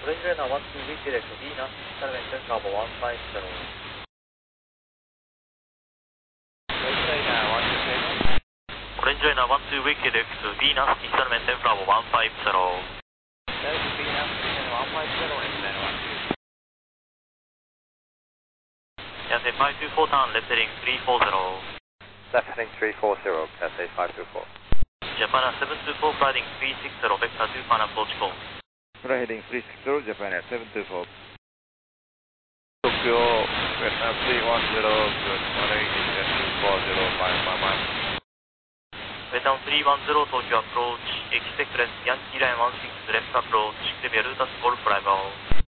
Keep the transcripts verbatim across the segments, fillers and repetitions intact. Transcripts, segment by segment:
Orange Liner one two weak direct Venus, Salvent Bravo one five zero. Orange Liner one two seven. Orange Liner one two weak direct Venus, Salvent Bravo one five zero. Delta Venus, one five zero and then one two. Cathay five two four turn, left heading three four zero. Left heading three four zero, Cathay five two four. Japan seven two four, flying three six zero, vector two, final approach call. Fly heading three six zero, Japan seven two four. Tokyo, Vietnam three one zero, good morning, S two four zero five one one. Vietnam three one zero, Tokyo approach, expect left, Yankee line one six, left approach, clear Rutas Golf arrival.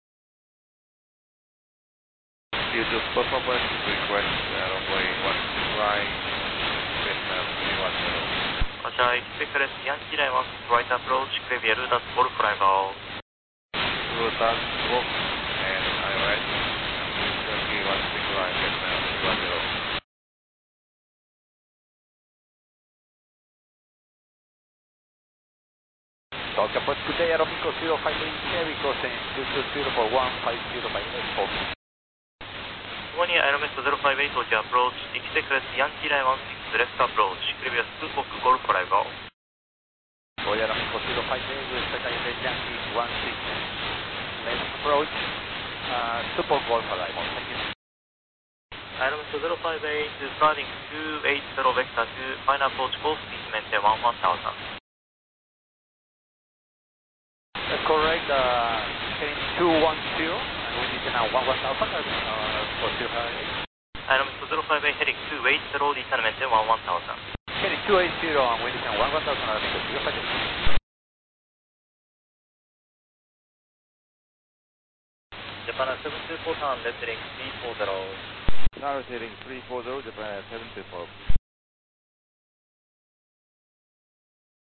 Due to performance request, runway one six right, Vietnam three one zero. Roger, expect left, Yankee line one six, right approach, clear Rutas Golf arrival. Rutas Golf and I right, Yankee one six right, Vietnam three one zero. Tokyo approach, good day, Aerobico zero five eight, heavy crossing two two zero for one five zero by Expo. One year Aeromex zero five eight, Tokyo approach, expect left, Yankee line one six, left approach, clear two Fox Golf arrival. Boy Aerobico zero five eight, with second Yankee one six, left approach, uh, Super Golf arrival, thank you. Aeromex zero five eight, flying two eight zero, vector two, final approach call, speed maintain one one thousand. Uh, correct, uh, heading two one zero, and we need now one one thousand, uh, for zero five eight. Aeromex zero five eight, heading two eight zero, detail maintain one one thousand. Heading two eight zero, and we need now one one thousand, Aerobico zero five eight. Japan seven two four, turn left heading three four zero. South heading three four zero, Japan seven two four.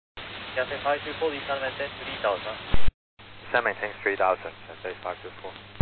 Cathay five two four, detail maintain three thousand. Descend maintain three thousand, Cathay five two four.